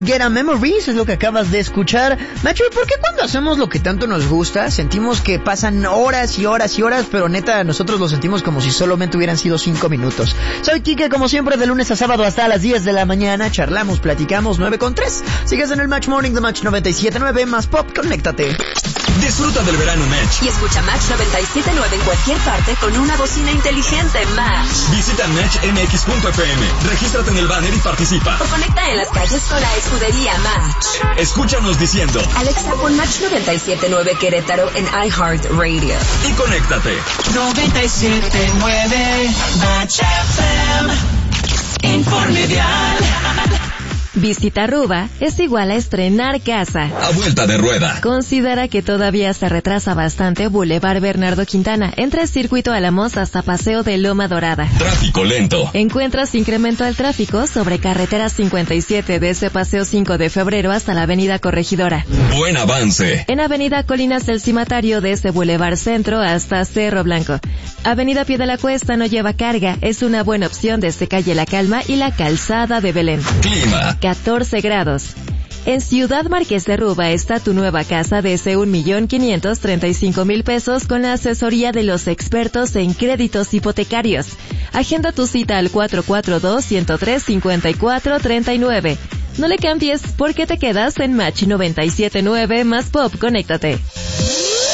Get a Memories es lo que acabas de escuchar. Nacho, ¿por qué cuando hacemos lo que tanto nos gusta sentimos que pasan horas y horas y horas, pero neta nosotros lo sentimos como si solamente hubieran sido 5 minutos? Soy Kike, como siempre, de lunes a sábado hasta las 10 de la mañana. Charlamos, platicamos, 9:03. Sigues en el Match Morning de Match 97.9, más pop, conéctate. Disfruta del verano Match. Y escucha Match 97.9 en cualquier parte con una bocina inteligente Match. Visita matchmx.fm, regístrate en el banner y participa. O conecta en las calles con la escudería Match. Escúchanos diciendo: Alexa, pon Match 97.9 Querétaro en iHeartRadio. Y conéctate. 97.9 Match FM. Informe vial. Visita Ruba es igual a estrenar casa. A vuelta de rueda. Considera que todavía se retrasa bastante Boulevard Bernardo Quintana, entre Circuito Álamos hasta Paseo de Loma Dorada. Tráfico lento. Encuentras incremento al tráfico sobre carretera 57 desde Paseo 5 de Febrero hasta la Avenida Corregidora. Buen avance. En Avenida Colinas del Cimatario desde Boulevard Centro hasta Cerro Blanco. Avenida Pie de la Cuesta no lleva carga, es una buena opción desde Calle La Calma y la Calzada de Belén. Clima. 14 grados. En Ciudad Marqués de Ruba está tu nueva casa desde 1,535,000 pesos con la asesoría de los expertos en créditos hipotecarios. Agenda tu cita al 442-103-5439. No le cambies porque te quedas en Match 97.9 más pop, conéctate.